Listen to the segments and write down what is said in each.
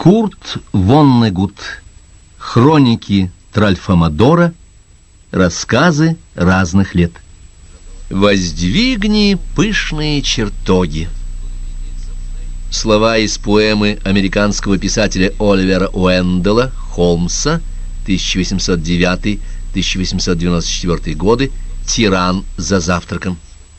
Курт Воннегут. Хроники Тральфамадора. Рассказы разных лет. «Воздвигни пышные чертоги». Слова из поэмы американского писателя Оливера Уэндела Холмса, 1809-1894 годы, «Тиран за завтраком».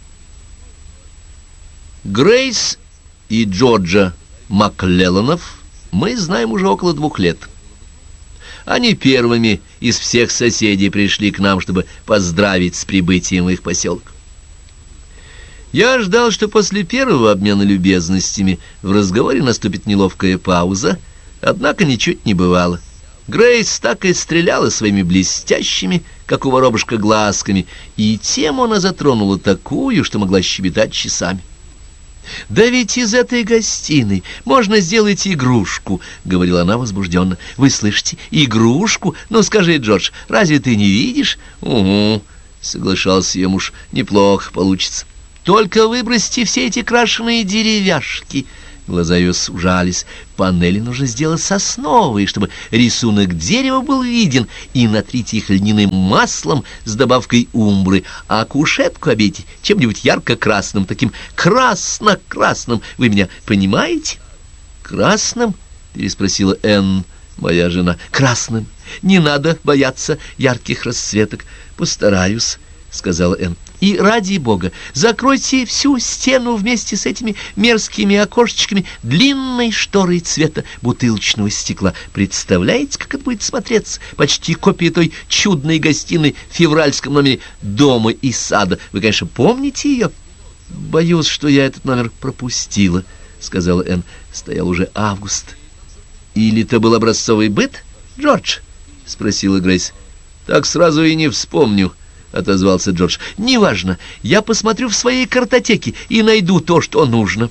Грейс и Джорджа Макклелланов мы знаем уже около 2 лет. Они первыми из всех соседей пришли к нам, чтобы поздравить с прибытием в их поселок. Я ждал, что после первого обмена любезностями в разговоре наступит неловкая пауза, однако ничуть не бывало. Грейс так и стреляла своими блестящими, как у воробушка, глазками, и тему она затронула такую, что могла щебетать часами. «Да ведь из этой гостиной можно сделать игрушку», — говорила она возбужденно. «Вы слышите, игрушку? Ну, скажи, Джордж, разве ты не видишь?» «Угу», — соглашался ее муж, — «неплохо получится. Только выбросьте все эти крашеные деревяшки». Глаза ее сужались. «Панели нужно сделать сосновые, чтобы рисунок дерева был виден, и натрите их льняным маслом с добавкой умбры, а кушетку обейте чем-нибудь ярко-красным, таким красно-красным. Вы меня понимаете?» «Красным?» — переспросила Энн, моя жена. «Красным. Не надо бояться ярких расцветок. Постараюсь», — сказала Энн. «И ради бога, закройте всю стену вместе с этими мерзкими окошечками длинной шторой цвета бутылочного стекла. Представляете, как это будет смотреться? Почти копия той чудной гостиной в февральском номере «Дома и сада». Вы, конечно, помните ее?» «Боюсь, что я этот номер пропустила», — сказала Энн. Стоял уже август. «Или это был образцовый быт, Джордж?» — спросила Грейс. «Так сразу и не вспомню», — отозвался Джордж. «Неважно, я посмотрю в своей картотеке и найду то, что нужно».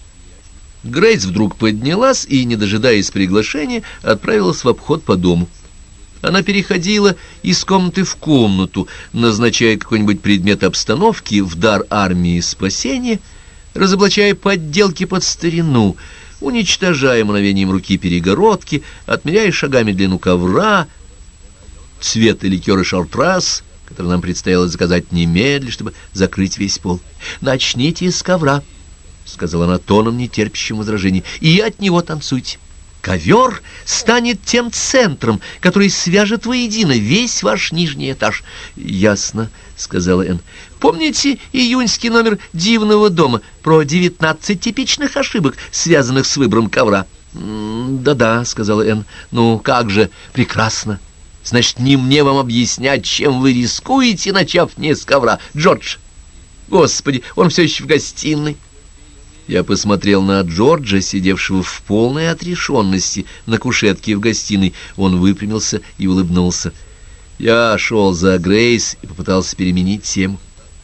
Грейс вдруг поднялась и, не дожидаясь приглашения, отправилась в обход по дому. Она переходила из комнаты в комнату, назначая какой-нибудь предмет обстановки в дар армии спасения, разоблачая подделки под старину, уничтожая мгновением руки перегородки, отмеряя шагами длину ковра, цвет и ликеры шартрас, который нам предстояло заказать немедленно, чтобы закрыть весь пол. «Начните с ковра», — сказала она тоном, не терпящим возражений, — «и от него танцуйте. Ковер станет тем центром, который свяжет воедино весь ваш нижний этаж». «Ясно», — сказала Энн. «Помните июньский номер «Дивного дома» про 19 типичных ошибок, связанных с выбором ковра?» «Да-да», — сказала Энн. «Ну, как же, прекрасно. Значит, не мне вам объяснять, чем вы рискуете, начав не с ковра. Джордж! Господи, он все еще в гостиной!» Я посмотрел на Джорджа, сидевшего в полной отрешенности на кушетке в гостиной. Он выпрямился и улыбнулся. Я шел за Грейс и попытался переменить тему.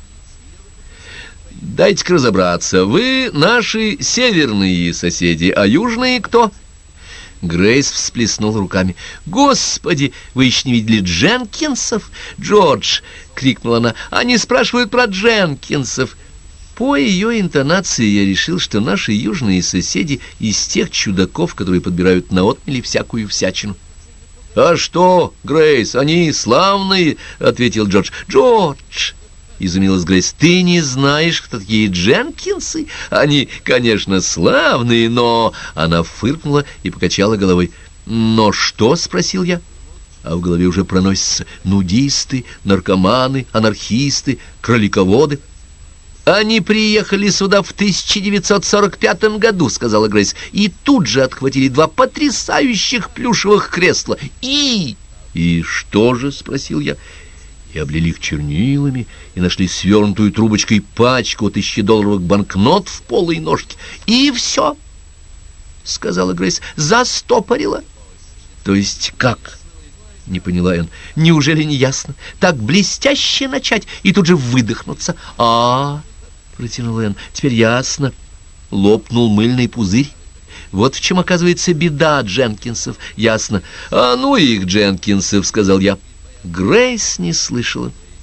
«Дайте-ка разобраться. Вы наши северные соседи, а южные кто?» Грейс всплеснул руками. «Господи, вы еще не видели Дженкинсов?» «Джордж!» — крикнула она. «Они спрашивают про Дженкинсов!» По ее интонации я решил, что наши южные соседи из тех чудаков, которые подбирают на отмели всякую всячину. «А что, Грейс, они славные!» — ответил Джордж. «Джордж!» — изумилась Грейс. «Ты не знаешь, кто такие Дженкинсы? Они, конечно, славные, но...» Она фыркнула и покачала головой. «Но что?» — спросил я. А в голове уже проносятся нудисты, наркоманы, анархисты, кролиководы. «Они приехали сюда в 1945 году», — сказала Грейс, «и тут же отхватили 2 потрясающих плюшевых кресла. И что же?» — спросил я. И облили их чернилами, и нашли свернутую трубочкой пачку $1000 банкнот в полой ножке. «И все», — сказала Грейс, — «застопорила». «То есть как?» — не поняла Энн. «Неужели не ясно? Так блестяще начать и тут же выдохнуться». Протянула Энн. «Теперь ясно». Лопнул мыльный пузырь. Вот в чем, оказывается, беда Дженкинсов. «Ясно». «А ну их, Дженкинсов», — сказал я. Грейс не слышала.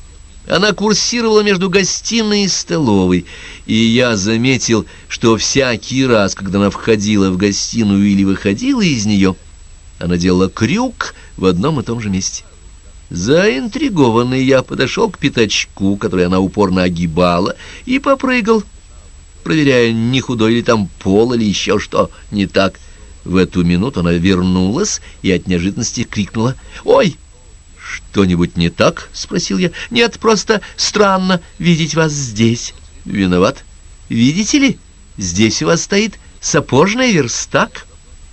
Она курсировала между гостиной и столовой, и я заметил, что всякий раз, когда она входила в гостиную или выходила из нее, она делала крюк в одном и том же месте. Заинтригованный я подошел к пятачку, который она упорно огибала, и попрыгал, проверяя, не худой ли там пол или еще что не так. В эту минуту она вернулась и от неожиданности крикнула: «Ой!» «Что-нибудь не так?» — спросил я. «Нет, просто странно видеть вас здесь». «Виноват. Видите ли, здесь у вас стоит сапожный верстак».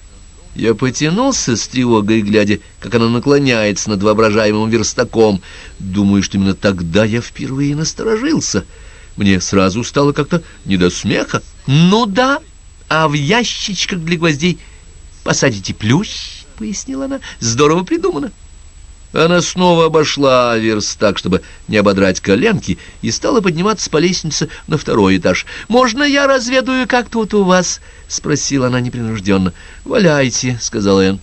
Я потянулся с тревогой, глядя, как она наклоняется над воображаемым верстаком. Думаю, что именно тогда я впервые насторожился. Мне сразу стало как-то не до смеха. «Ну да, а в ящичках для гвоздей посадите плющ», — пояснила она. «Здорово придумано». Она снова обошла верстак, чтобы не ободрать коленки, и стала подниматься по лестнице на второй этаж. «Можно я разведаю, как тут у вас?» — спросила она непринужденно. «Валяйте», — сказал Энн.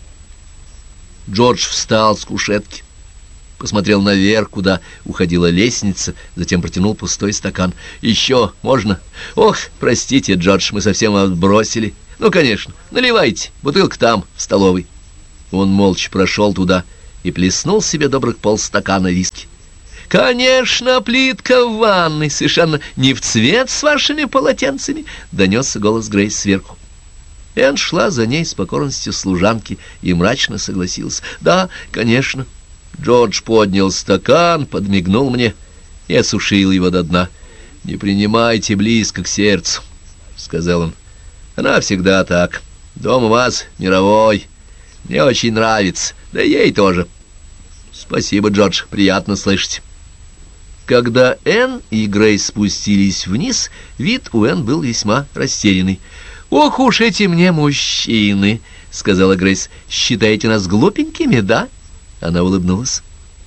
Джордж встал с кушетки, посмотрел наверх, куда уходила лестница, затем протянул пустой стакан. «Еще можно?» «Ох, простите, Джордж, мы совсем отбросили». «Ну, конечно, наливайте, бутылка там, в столовой». Он молча прошел туда и плеснул себе добрых полстакана виски. «Конечно, плитка в ванной совершенно не в цвет с вашими полотенцами», — донесся голос Грейс сверху. Энн шла за ней с покорностью служанки и мрачно согласилась. «Да, конечно». Джордж поднял стакан, подмигнул мне и осушил его до дна. «Не принимайте близко к сердцу», — сказал он. «Она всегда так. Дом у вас мировой. Мне очень нравится. Да ей тоже». «Спасибо, Джордж, приятно слышать». Когда Энн и Грейс спустились вниз, вид у Энн был весьма растерянный. «Ох уж эти мне мужчины», — сказала Грейс. «Считаете нас глупенькими, да?» Она улыбнулась.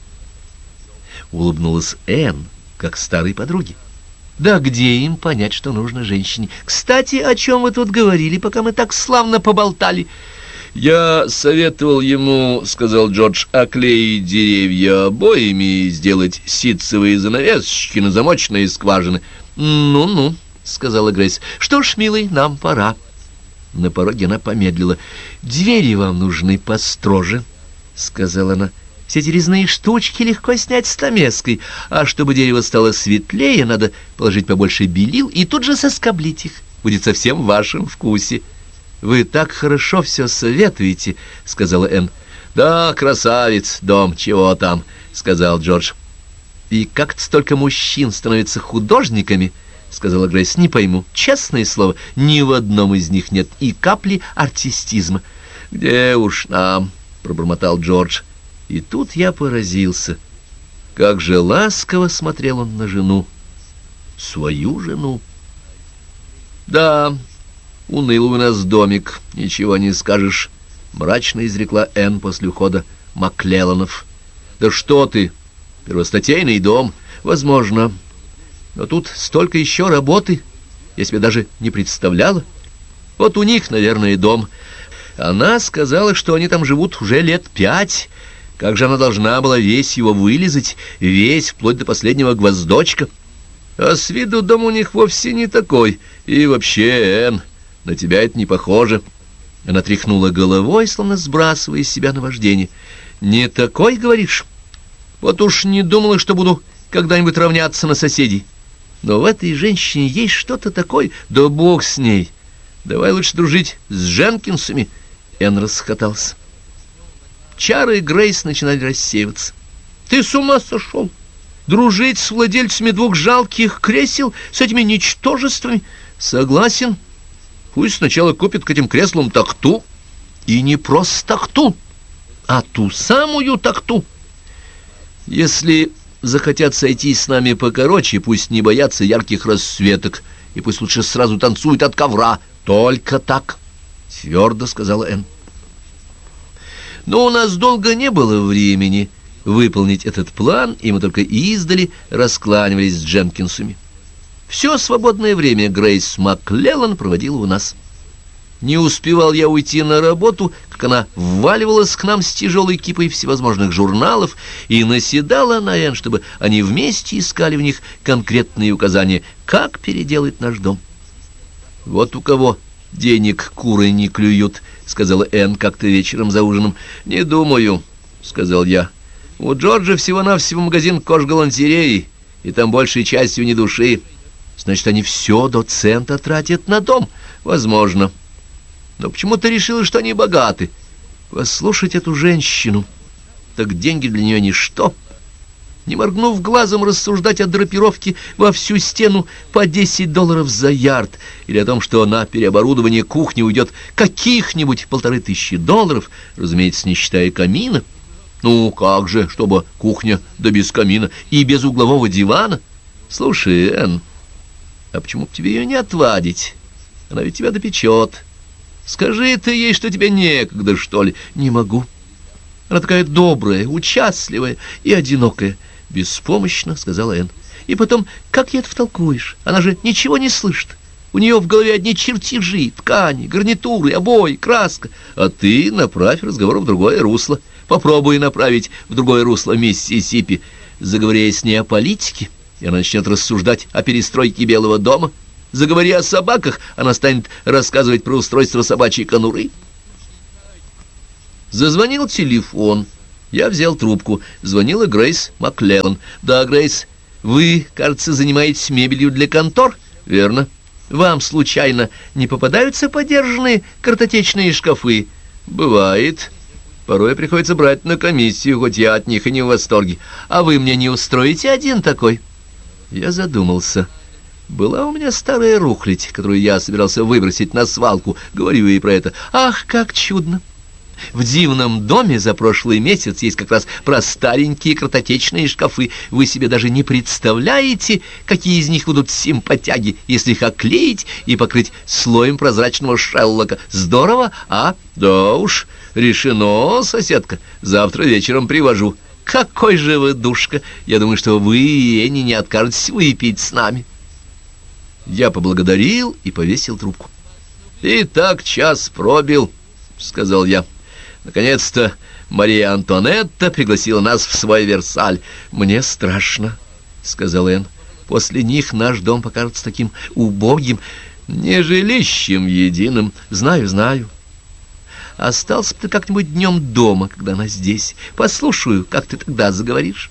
Улыбнулась Энн, как старой подруге. «Да где им понять, что нужно женщине? Кстати, о чем вы тут говорили, пока мы так славно поболтали?» «Я советовал ему, — сказал Джордж, — оклеить деревья обоями и сделать ситцевые занавесочки на замочные скважины». «Ну-ну», — сказала Грейс. «Что ж, милый, нам пора». На пороге она помедлила. «Двери вам нужны построже», — сказала она. «Все эти резные штучки легко снять стамеской, а чтобы дерево стало светлее, надо положить побольше белил и тут же соскоблить их. Будет совсем в вашем вкусе». «Вы так хорошо все советуете», — сказала Энн. «Да, красавец, дом, чего там», — сказал Джордж. «И как-то столько мужчин становятся художниками», — сказала Грейс. «Не пойму, честное слово, ни в одном из них нет и капли артистизма». «Где уж нам», — пробормотал Джордж. И тут я поразился. Как же ласково смотрел он на жену, свою жену. «Да, унылый у нас домик, ничего не скажешь», — мрачно изрекла Энн после ухода Маклелланов. «Да что ты, первостатейный дом, возможно. Но тут столько еще работы, я себе даже не представляла. Вот у них, наверное, дом. Она сказала, что они там живут уже лет 5. Как же она должна была весь его вылизать, весь, вплоть до последнего гвоздочка. А с виду дом у них вовсе не такой. И вообще, Энн, на тебя это не похоже». Она тряхнула головой, словно сбрасывая с себя наваждение. «Не такой, говоришь? Вот уж не думала, что буду когда-нибудь равняться на соседей. Но в этой женщине есть что-то такое. Да бог с ней. Давай лучше дружить с Дженкинсами». Энн расхохотался. Чары Грейс начинали рассеиваться. «Ты с ума сошел? Дружить с владельцами 2 жалких кресел, с этими ничтожествами?» «Согласен. Пусть сначала купит к этим креслам тахту. И не просто тахту, а ту самую тахту. Если захотят сойтись с нами покороче, пусть не боятся ярких расцветок, и пусть лучше сразу танцуют от ковра. Только так», — твердо сказала Энн. Но у нас долго не было времени выполнить этот план, и мы только издали раскланивались с Дженкинсами. Все свободное время Грейс Маклеллан проводила у нас. Не успевал я уйти на работу, как она вваливалась к нам с тяжелой кипой всевозможных журналов и наседала на Энн, чтобы они вместе искали в них конкретные указания, как переделать наш дом. «Вот у кого денег куры не клюют», — сказала Энн как-то вечером за ужином. «Не думаю», — сказал я. «У Джорджа всего-навсего магазин кожгалантереи, и там большей частью ни души. Значит, они все до цента тратят на дом. Возможно. Но почему ты решила, что они богаты? Послушать эту женщину. Так деньги для нее ничто. Не моргнув глазом, рассуждать о драпировке во всю стену по $10 за ярд, или о том, что на переоборудование кухни уйдет каких-нибудь $1500, разумеется, не считая камина. Ну, как же, чтобы кухня да без камина и без углового дивана? Слушай, Энн, а почему бы тебе ее не отвадить? Она ведь тебя допечет. Скажи ты ей, что тебе некогда, что ли? Не могу. Она такая добрая, участливая и одинокая. Беспомощно, сказала Энн. И потом, как ей это втолкуешь? Она же ничего не слышит. У нее в голове одни чертежи, ткани, гарнитуры, обои, краска. А ты направь разговор в другое русло. Попробуй направить в другое русло Миссисипи. Заговори с ней о политике, и она начнет рассуждать о перестройке Белого дома. Заговори о собаках, она станет рассказывать про устройство собачьей конуры. Зазвонил телефон. Я взял трубку. Звонила Грейс Маклеллан. «Да, Грейс, вы, кажется, занимаетесь мебелью для контор?» «Верно. Вам, случайно, не попадаются подержанные картотечные шкафы?» «Бывает. Порой приходится брать на комиссию, хоть я от них и не в восторге. А вы мне не устроите один такой?» Я задумался. Была у меня старая рухлядь, которую я собирался выбросить на свалку. Говорю ей про это. «Ах, как чудно! В дивном доме за прошлый месяц есть как раз про старенькие картотечные шкафы. Вы себе даже не представляете, какие из них будут симпатяги, если их оклеить и покрыть слоем прозрачного шеллока. Здорово, а? Да уж, решено, соседка. Завтра вечером привожу. Какой же вы душка! Я думаю, что вы и Энни не откажетесь выпить с нами». Я поблагодарил и повесил трубку. «Итак, час пробил», — сказал я. «Наконец-то Мария Антуанетта пригласила нас в свой Версаль. Мне страшно», — сказал Энн. «После них наш дом покажется таким убогим, не жилищем единым. Знаю, знаю. Остался бы ты как-нибудь днем дома, когда она здесь. Послушаю, как ты тогда заговоришь».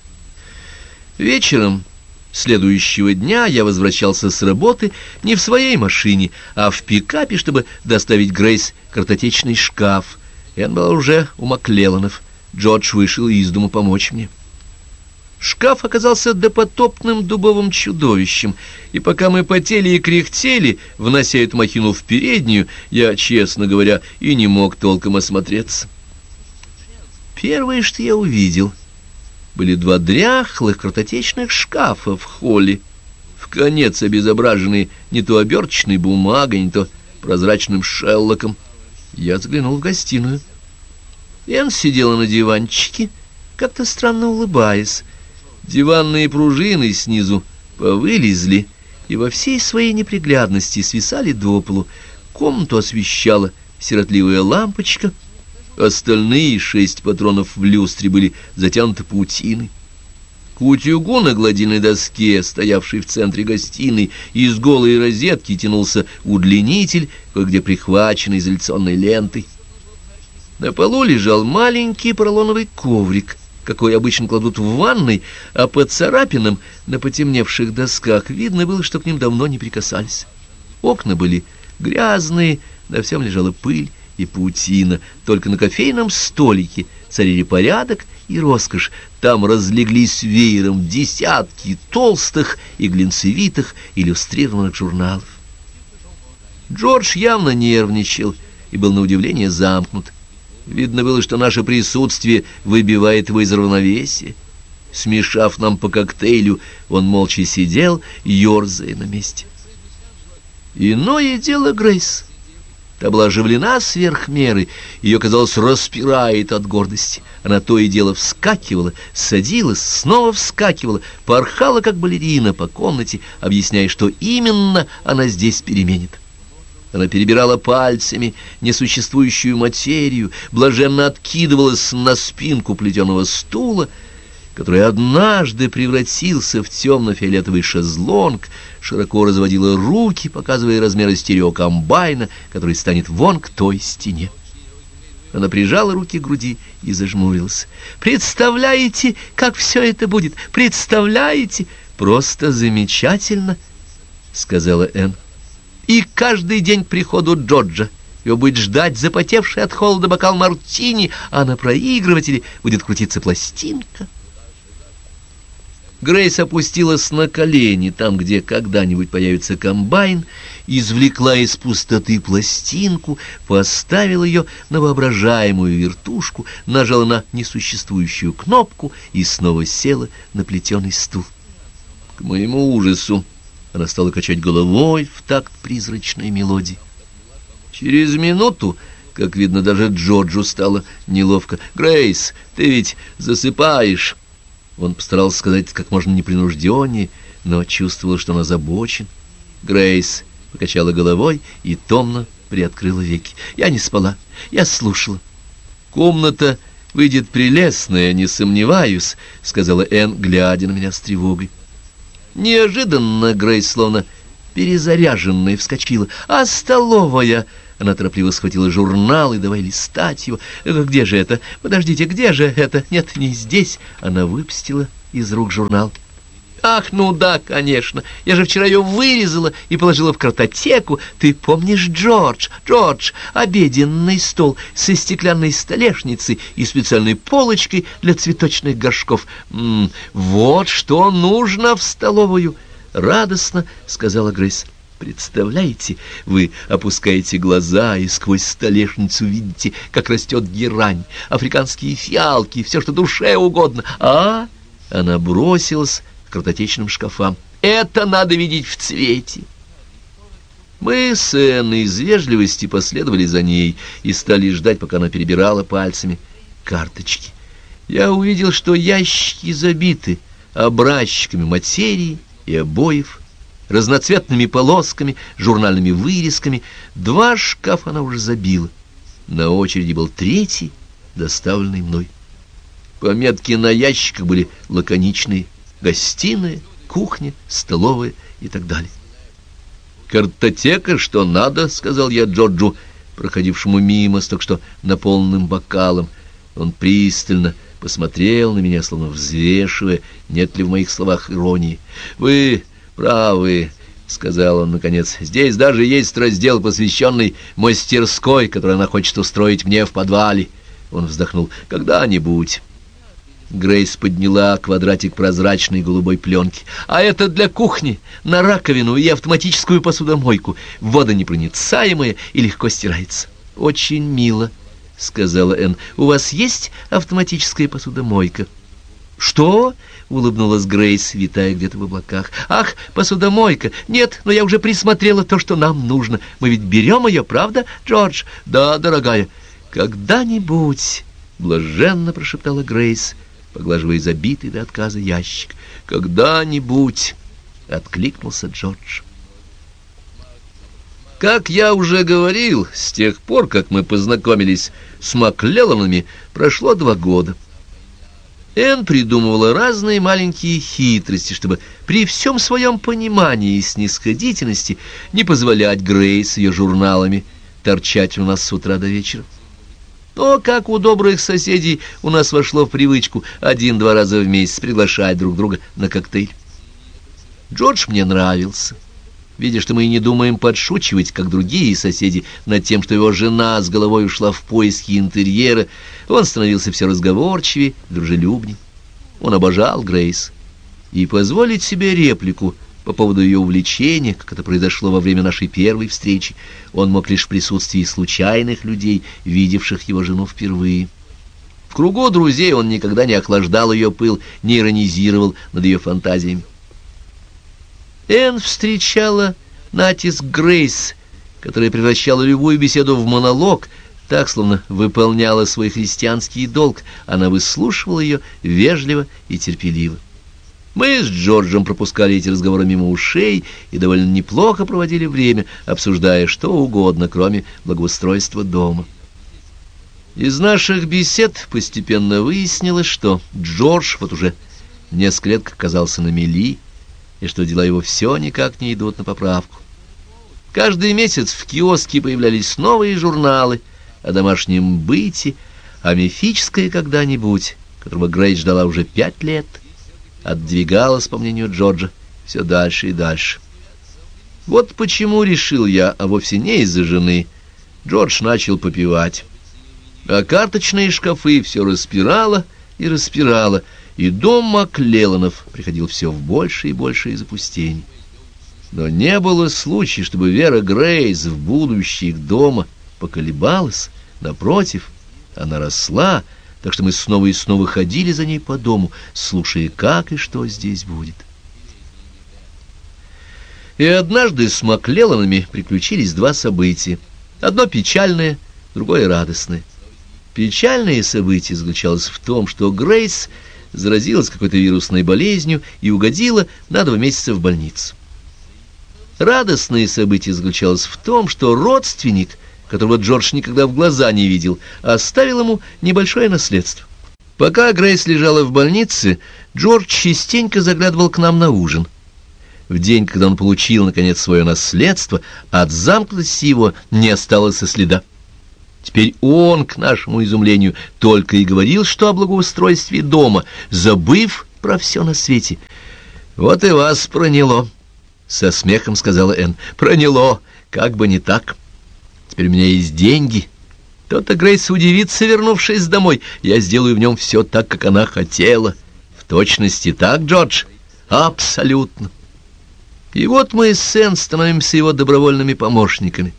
Вечером следующего дня я возвращался с работы не в своей машине, а в пикапе, чтобы доставить Грейс картотечный шкаф. Энн была уже у Маклелланов. Джордж вышел из дому помочь мне. Шкаф оказался допотопным дубовым чудовищем, и пока мы потели и кряхтели, внося эту махину в переднюю, я, честно говоря, и не мог толком осмотреться. Первое, что я увидел, были два дряхлых картотечных шкафа в холле, вконец обезображенные не то оберточной бумагой, не то прозрачным шеллоком. Я заглянул в гостиную. Энн сидела на диванчике, как-то странно улыбаясь. Диванные пружины снизу повылезли и во всей своей неприглядности свисали до полу. Комнату освещала сиротливая лампочка. Остальные 6 патронов в люстре были затянуты паутиной. К утюгу на гладильной доске, стоявшей в центре гостиной, из голой розетки тянулся удлинитель, кое-где прихваченный изоляционной лентой. На полу лежал маленький поролоновый коврик, какой обычно кладут в ванной, а по царапинам на потемневших досках видно было, что к ним давно не прикасались. Окна были грязные, на всем лежала пыль и паутина, только на кофейном столике царили порядок и роскошь. Там разлеглись веером десятки толстых и глинцевитых иллюстрированных журналов. Джордж явно нервничал и был на удивление замкнут. Видно было, что наше присутствие выбивает его из равновесия. Смешав нам по коктейлю, он молча сидел, ерзая на месте. Иное дело Грейс. Та была оживлена сверх меры, ее, казалось, распирает от гордости. Она то и дело вскакивала, садилась, снова вскакивала, порхала, как балерина, по комнате, объясняя, что именно она здесь переменит. Она перебирала пальцами несуществующую материю, блаженно откидывалась на спинку плетеного стула, который однажды превратился в темно-фиолетовый шезлонг, широко разводила руки, показывая размеры стереокомбайна, который станет вон к той стене. Она прижала руки к груди и зажмурилась. «Представляете, как все это будет? Представляете? Просто замечательно!» — сказала Энн. «И каждый день к приходу Джорджа его будет ждать запотевший от холода бокал мартини, а на проигрывателе будет крутиться пластинка». Грейс опустилась на колени там, где когда-нибудь появится комбайн, извлекла из пустоты пластинку, поставила ее на воображаемую вертушку, нажала на несуществующую кнопку и снова села на плетеный стул. К моему ужасу она стала качать головой в такт призрачной мелодии. Через минуту, как видно, даже Джорджу стало неловко. «Грейс, ты ведь засыпаешь!» Он постарался сказать как можно непринужденнее, но чувствовал, что он озабочен. Грейс покачала головой и томно приоткрыла веки. «Я не спала, я слушала». «Комната выйдет прелестная, не сомневаюсь», — сказала Энн, глядя на меня с тревогой. Неожиданно Грейс, словно перезаряженная, вскочила. «А столовая?» Она торопливо схватила журнал и давай листать его. «Где же это? Подождите, где же это? Нет, не здесь». Она выпустила из рук журнал. «Ах, ну да, конечно. Я же вчера ее вырезала и положила в картотеку. Ты помнишь, Джордж? Джордж, обеденный стол со стеклянной столешницей и специальной полочкой для цветочных горшков. Вот что нужно в столовую!» — радостно сказала Грейс. «Представляете, вы опускаете глаза и сквозь столешницу видите, как растет герань, африканские фиалки, все, что душе угодно. А?» Она бросилась к картотечным шкафам. «Это надо видеть в цвете!» Мы с Энной из вежливости последовали за ней и стали ждать, пока она перебирала пальцами карточки. Я увидел, что ящики забиты образчиками материи и обоев, разноцветными полосками, журнальными вырезками. 2 шкафа она уже забила. На очереди был 3, доставленный мной. Пометки на ящиках были лаконичные: гостиная, кухня, столовая и так далее. «Картотека, что надо», — сказал я Джорджу, проходившему мимо с только что наполненным бокалом. Он пристально посмотрел на меня, словно взвешивая, нет ли в моих словах иронии. «Вы правы», — сказал он наконец. «Здесь даже есть раздел, посвященный мастерской, которую она хочет устроить мне в подвале». Он вздохнул. «Когда-нибудь». Грейс подняла квадратик прозрачной голубой пленки. «А это для кухни, на раковину и автоматическую посудомойку. Водонепроницаемая и легко стирается». «Очень мило», — сказала Энн. «У вас есть автоматическая посудомойка?» «Что?» — улыбнулась Грейс, витая где-то в облаках. «Ах, посудомойка! Нет, но я уже присмотрела то, что нам нужно. Мы ведь берем ее, правда, Джордж?» «Да, дорогая». «Когда-нибудь», — блаженно прошептала Грейс, поглаживая забитый до отказа ящик. «Когда-нибудь», — откликнулся Джордж. Как я уже говорил, с тех пор, как мы познакомились с Маклелланами, прошло 2 года. Энн придумывала разные маленькие хитрости, чтобы при всем своем понимании и снисходительности не позволять Грейс ее журналами торчать у нас с утра до вечера. Но, как у добрых соседей, у нас вошло в привычку 1-2 раза в месяц приглашать друг друга на коктейль. Джордж мне нравился. Видя, что мы и не думаем подшучивать, как другие соседи, над тем, что его жена с головой ушла в поиски интерьера, он становился все разговорчивее, дружелюбней. Он обожал Грейс. И позволить себе реплику по поводу ее увлечения, как это произошло во время нашей первой встречи, он мог лишь в присутствии случайных людей, видевших его жену впервые. В кругу друзей он никогда не охлаждал ее пыл, не иронизировал над ее фантазиями. Энн встречала натиск Грейс, которая превращала любую беседу в монолог, так, словно выполняла свой христианский долг. Она выслушивала ее вежливо и терпеливо. Мы с Джорджем пропускали эти разговоры мимо ушей и довольно неплохо проводили время, обсуждая что угодно, кроме благоустройства дома. Из наших бесед постепенно выяснилось, что Джордж вот уже несколько лет как оказался на мели, и что дела его все никак не идут на поправку. Каждый месяц в киоске появлялись новые журналы о домашнем быте, а мифическое «Когда-нибудь», которого Грейс ждала уже 5 лет, отдвигалась, по мнению Джорджа, все дальше и дальше. Вот почему решил я, а вовсе не из-за жены, Джордж начал попивать. А карточные шкафы все распирало и распирало, и дом Маклелланов приходил все в больше и большее запустение. Но не было случая, чтобы вера Грейс в будущее их дома поколебалась. Напротив, она росла, так что мы снова и снова ходили за ней по дому, слушая, как и что здесь будет. И однажды с Маклелланами приключились 2 события. Одно печальное, другое радостное. Печальное событие заключалось в том, что Грейс заразилась какой-то вирусной болезнью и угодила на 2 месяца в больницу. Радостное событие заключалось в том, что родственник, которого Джордж никогда в глаза не видел, оставил ему небольшое наследство. Пока Грейс лежала в больнице, Джордж частенько заглядывал к нам на ужин. В день, когда он получил, наконец, свое наследство, от замкнутости его не осталось и следа. Теперь он, к нашему изумлению, только и говорил, что о благоустройстве дома, забыв про все на свете. «Вот и вас проняло», — со смехом сказала Энн. «Проняло, как бы не так. Теперь у меня есть деньги. То-то Грейс удивится, вернувшись домой. Я сделаю в нем все так, как она хотела. В точности так, Джордж? Абсолютно». И вот мы с Энн становимся его добровольными помощниками.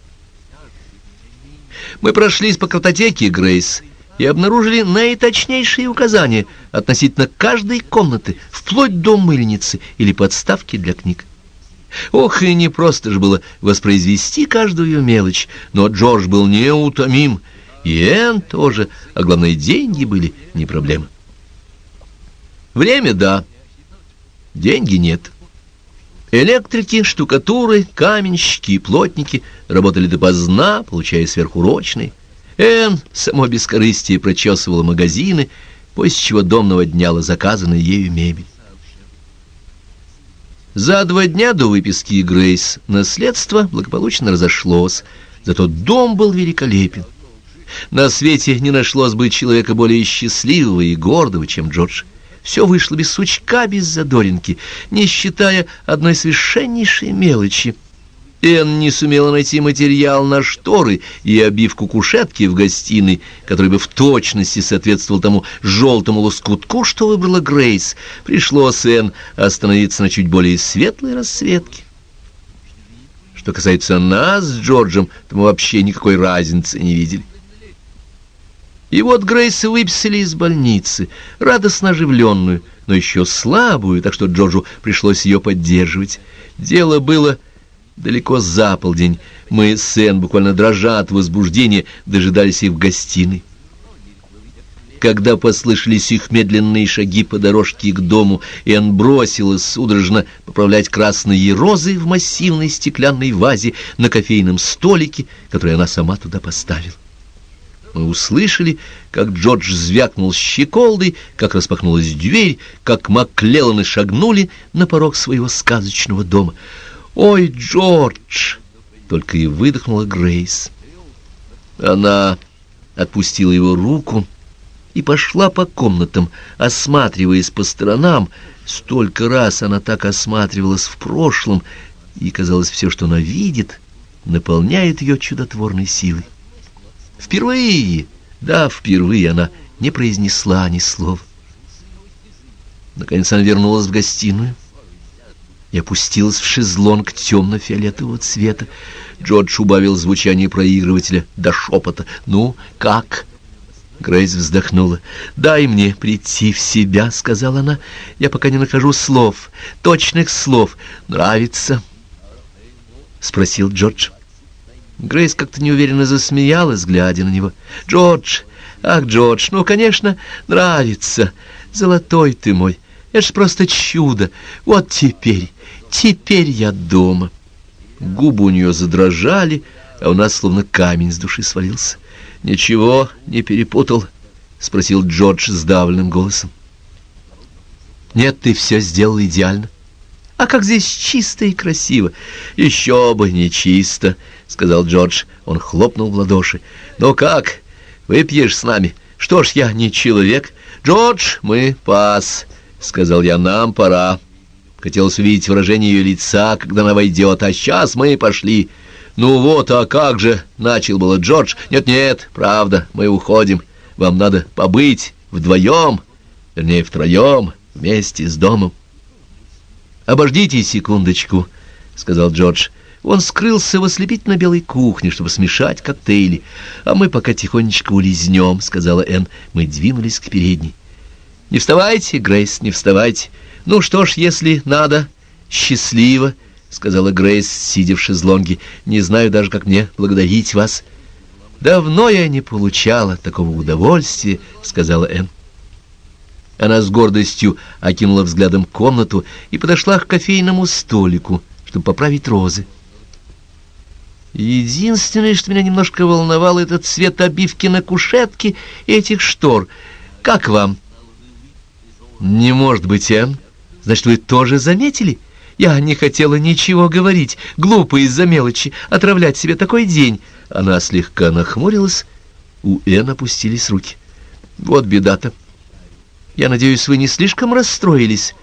Мы прошлись по картотеке Грейс и обнаружили наиточнейшие указания относительно каждой комнаты, вплоть до мыльницы или подставки для книг. Ох, и не просто же было воспроизвести каждую мелочь, но Джордж был неутомим, и Энн тоже, а главное, деньги были не проблема. Время — да, деньги — нет. Электрики, штукатуры, каменщики и плотники работали допоздна, получая сверхурочные. Энн, само бескорыстие, прочесывала магазины, после чего дом наводняла заказанная ею мебель. За 2 дня до выписки Грейс наследство благополучно разошлось, зато дом был великолепен. На свете не нашлось бы человека более счастливого и гордого, чем Джордж. Все вышло без сучка, без задоринки, не считая одной совершеннейшей мелочи. Энн не сумела найти материал на шторы и обивку кушетки в гостиной, который бы в точности соответствовал тому желтому лоскутку, что выбрала Грейс. Пришлось Энн остановиться на чуть более светлой расцветке. Что касается нас с Джорджем, то мы вообще никакой разницы не видели. И вот Грейс выписали из больницы, радостно оживленную, но еще слабую, так что Джорджу пришлось ее поддерживать. Дело было далеко за полдень. Мы с Энн, буквально дрожа от возбуждения, дожидались их в гостиной. Когда послышались их медленные шаги по дорожке к дому, Энн бросилась судорожно поправлять красные розы в массивной стеклянной вазе на кофейном столике, который она сама туда поставила. Мы услышали, как Джордж звякнул щеколдой, как распахнулась дверь, как Маклелланы шагнули на порог своего сказочного дома. «Ой, Джордж!» — только и выдохнула Грейс. Она отпустила его руку и пошла по комнатам, осматриваясь по сторонам. Столько раз она так осматривалась в прошлом, и, казалось, все, что она видит, наполняет ее чудотворной силой. Впервые, да, впервые она не произнесла ни слова. Наконец она вернулась в гостиную и опустилась в шезлонг темно-фиолетового цвета. Джордж убавил звучание проигрывателя до шепота. «Ну, как?» Грейс вздохнула. «Дай мне прийти в себя», — сказала она. «Я пока не нахожу слов, точных слов. Нравится?» — спросил Джордж. Грейс как-то неуверенно засмеялась, глядя на него. «Джордж, ах, Джордж, ну, конечно, нравится. Золотой ты мой, Это ж просто чудо! Вот теперь я дома!» Губы у нее задрожали, а у нас словно камень с души свалился. «Ничего не перепутал?» — спросил Джордж сдавленным голосом. «Нет, ты все сделал идеально. А как здесь чисто и красиво!» «Еще бы не чисто!» — сказал Джордж. Он хлопнул в ладоши. «Ну как, выпьешь с нами? Что ж, я не человек?» «Джордж, мы пас!» — сказал я. «Нам пора». Хотелось увидеть выражение ее лица, когда она войдет. «А сейчас мы пошли». «Ну вот, а как же?» — начал было Джордж. «Нет, правда, мы уходим. Вам надо побыть вдвоем, вернее, втроем, вместе с домом». «Обождите секундочку», — сказал Джордж. Он скрылся в ослепительно-белой кухне, чтобы смешать коктейли. «А мы пока тихонечко улизнем», — сказала Энн. Мы двинулись к передней. «Не вставайте, Грейс, не вставайте. Ну что ж, если надо, счастливо», — сказала Грейс, сидя в шезлонге. «Не знаю даже, как мне благодарить вас». «Давно я не получала такого удовольствия», — сказала Энн. Она с гордостью окинула взглядом комнату и подошла к кофейному столику, чтобы поправить розы. «Единственное, что меня немножко волновало, это цвет обивки на кушетке и этих штор. Как вам?» «Не может быть, Энн. Значит, вы тоже заметили? Я не хотела ничего говорить. Глупо из-за мелочи отравлять себе такой день». Она слегка нахмурилась. У Энн опустились руки. «Вот беда-то. Я надеюсь, вы не слишком расстроились?»